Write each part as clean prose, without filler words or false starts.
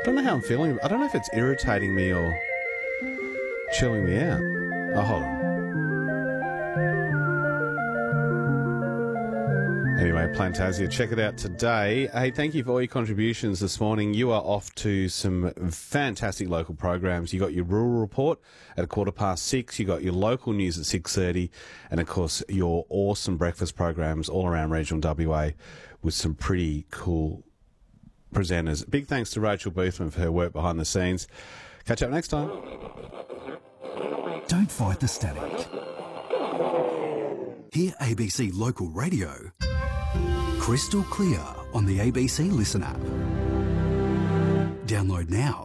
don't know how I'm feeling. I don't know if it's irritating me or chilling me out. Oh, hold on. Anyway, Plantasia, check it out today. Hey, thank you for all your contributions this morning. You are off to some fantastic local programs. You got your rural report at 6:15. You got your local news at 6:30, and of course your awesome breakfast programs all around regional WA with some pretty cool presenters. Big thanks to Rachel Boothman for her work behind the scenes. Catch up next time. Don't fight the static. Hear ABC Local Radio crystal clear on the ABC Listen app. Download now.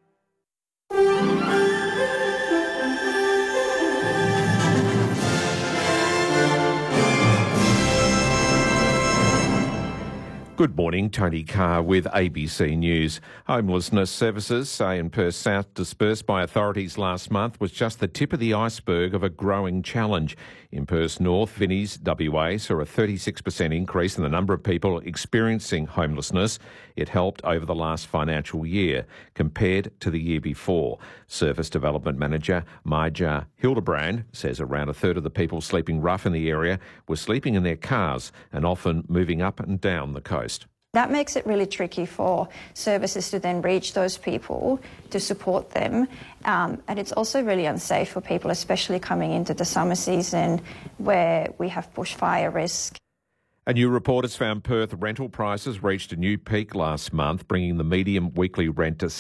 Good morning, Tony Carr with ABC News. Homelessness services say in Perth South, dispersed by authorities last month, was just the tip of the iceberg of a growing challenge. In Perth North, Vinnie's WA saw a 36% increase in the number of people experiencing homelessness. It helped over the last financial year compared to the year before. Service Development Manager Maja Hildebrand says around a third of the people sleeping rough in the area were sleeping in their cars and often moving up and down the coast. That makes it really tricky for services to then reach those people to support them. And it's also really unsafe for people, especially coming into the summer season where we have bushfire risk. A new report has found Perth rental prices reached a new peak last month, bringing the median weekly rent to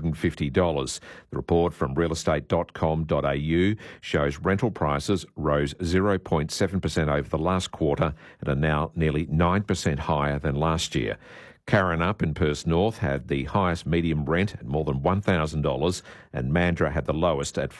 $750. The report from realestate.com.au shows rental prices rose 0.7% over the last quarter and are now nearly 9% higher than last year. Karrinyup in Perth North had the highest medium rent at more than $1,000 and Mandurah had the lowest at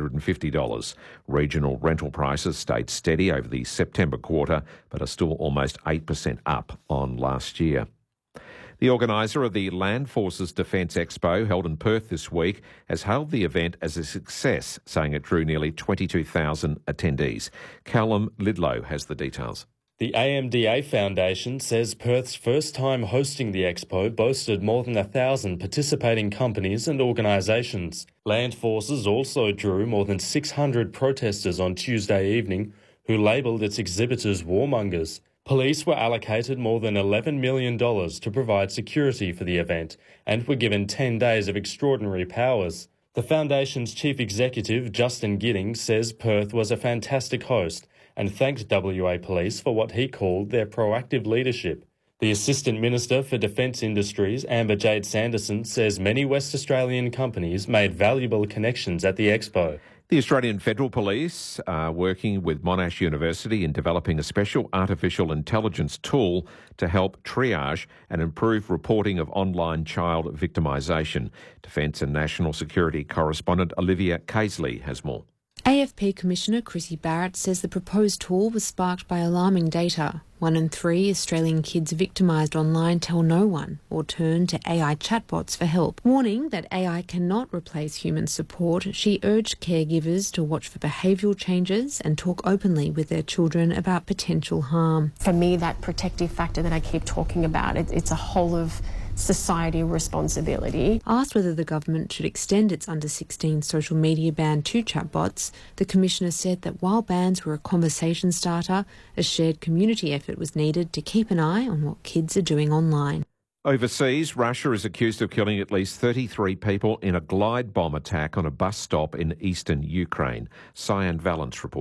$550. Regional rental prices stayed steady over the September quarter but are still almost 8% up on last year. The organiser of the Land Forces Defence Expo, held in Perth this week, has hailed the event as a success, saying it drew nearly 22,000 attendees. Callum Lidlow has the details. The AMDA Foundation says Perth's first time hosting the expo boasted more than 1,000 participating companies and organisations. Land Forces also drew more than 600 protesters on Tuesday evening who labelled its exhibitors warmongers. Police were allocated more than $11 million to provide security for the event and were given 10 days of extraordinary powers. The Foundation's Chief Executive, Justin Giddings, says Perth was a fantastic host and thanked WA Police for what he called their proactive leadership. The Assistant Minister for Defence Industries, Amber Jade Sanderson, says many West Australian companies made valuable connections at the expo. The Australian Federal Police are working with Monash University in developing a special artificial intelligence tool to help triage and improve reporting of online child victimisation. Defence and National Security correspondent Olivia Casely has more. AFP Commissioner Chrissy Barrett says the proposed tool was sparked by alarming data. 1 in 3 Australian kids victimised online tell no one or turn to AI chatbots for help. Warning that AI cannot replace human support, she urged caregivers to watch for behavioural changes and talk openly with their children about potential harm. For me, that protective factor that I keep talking about, it's a whole of society responsibility. Asked whether the government should extend its under-16 social media ban to chatbots, the Commissioner said that while bans were a conversation starter, a shared community effort was needed to keep an eye on what kids are doing online. Overseas, Russia is accused of killing at least 33 people in a glide bomb attack on a bus stop in eastern Ukraine. Cyan Valence reports.